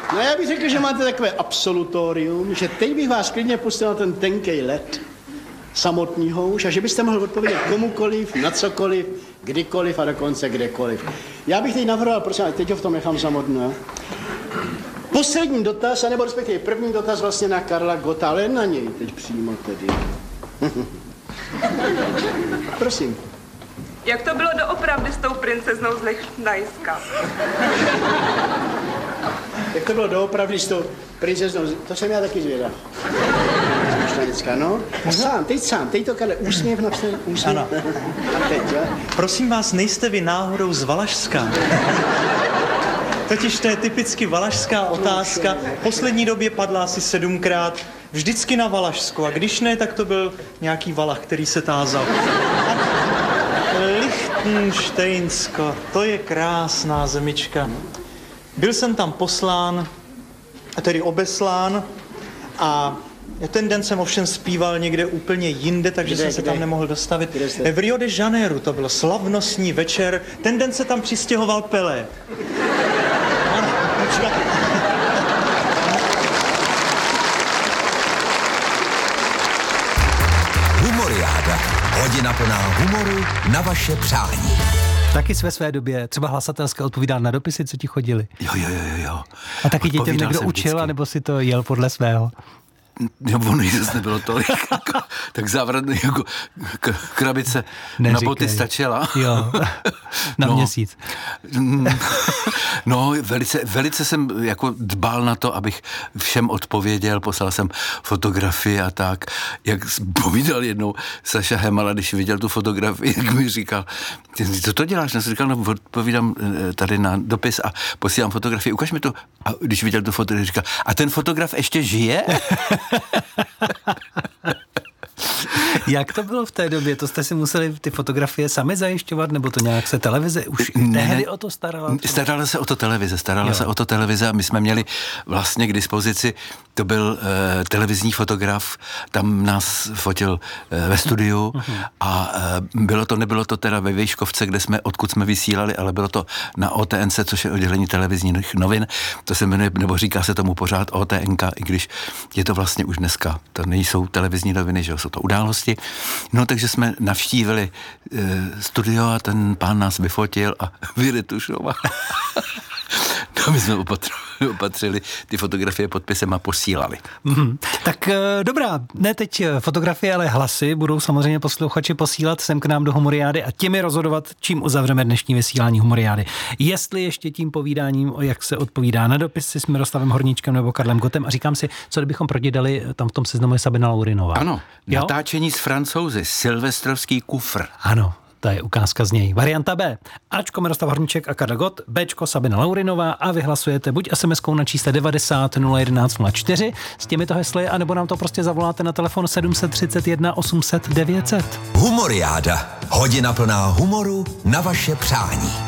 No já bych řekl, že máte takové absolutorium, že teď bych vás klidně pustil na ten tenkej led samotného už a že byste mohl odpovědět komukoliv, na cokoliv, kdykoliv a dokonce kdekoliv. Já bych teď navrhoval, prosím, teď ho v tom nechám samotného. Poslední dotaz, anebo respektive první dotaz vlastně na Karla Gotta, ale na něj teď přímo tedy. Prosím. Jak to bylo doopravdy s tou princeznou z Lichtensteinska? Jak to bylo doopravdy s tou princeznou, to jsem já taky zvědav. No. Teď to, Karle, úsměv napsal, úsměv. Ano. A teď, jo? Prosím vás, nejste vy náhodou z Valašska? Totiž to je typicky valašská otázka. V poslední době padla asi 7krát. Vždycky na Valašsku. A když ne, tak to byl nějaký Valach, který se tázal. Lichtensteinsko, to je krásná zemička. Byl jsem tam poslán, tedy obeslán, a ten den jsem ovšem zpíval někde úplně jinde, takže jsem se tam nemohl dostavit. V Rio de Janeiro to byl slavnostní večer. Ten den se tam přistěhoval Pelé. Ano, Humoriáda. Hodina plná humoru na vaše přání. Taky své době třeba hlasatelské odpovídal na dopisy, co ti chodili. Jo. A taky tě někdo učil, anebo si to jel podle svého? Jo, ono jí zase nebylo tolik. Tak závratný jako krabice na boty stačila. Jo, na měsíc. No, velice jsem jako dbal na to, abych všem odpověděl, poslal jsem fotografii a tak. Jak povídal jednou Saša Hemala, když viděl tu fotografii, jak mi říkal, co to děláš? Já jsem říkal, no, odpovídám tady na dopis a posílám fotografii, ukaž mi to. A když viděl tu fotografii, říkal, a ten fotograf ještě žije? Jak to bylo v té době? To jste si museli ty fotografie sami zajišťovat, nebo to nějak se televize už tehdy o to starala? Starala se o to televize a my jsme měli vlastně k dispozici, to byl televizní fotograf, tam nás fotil ve studiu a nebylo to teda ve Výškovce, odkud jsme vysílali, ale bylo to na OTNC, což je oddělení televizních novin, to se jmenuje, nebo říká se tomu pořád OTNK, i když je to vlastně už dneska, to nejsou televizní noviny, že jsou to události. No, takže jsme navštívili studio a ten pán nás vyfotil a vyretušoval. No, my jsme opatřili ty fotografie podpisem a posílali. Tak dobrá, ne teď fotografie, ale hlasy budou samozřejmě posluchači posílat sem k nám do Humoriády a těmi rozhodovat, čím uzavřeme dnešní vysílání Humoriády. Jestli ještě tím povídáním, jak se odpovídá na dopisy s Miroslavem Horníčkem nebo Karlem Gottem, a říkám si, co kdybychom prodali, tam v tom seznamu je Sabina Laurinová. Ano, natáčení s Francouzi, silvestrovský kufr. Ano. To je ukázka z něj. Varianta B. Ačko Miroslav Horníček a Karel Gott, Bčko Sabina Laurinová a vy hlasujete buď SMS-kou na čísle 90 011 04 s těmito hesly, anebo nám to prostě zavoláte na telefon 731 800 900. Humoriáda. Hodina plná humoru na vaše přání.